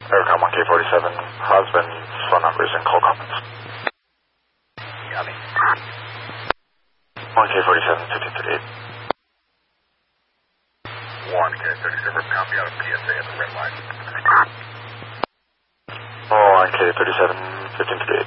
Aircom 1K47, husband, phone numbers and call comments. Copy. 1K47, 1538. 1K37, copy out of PSA at the red line. 1K37, 1538.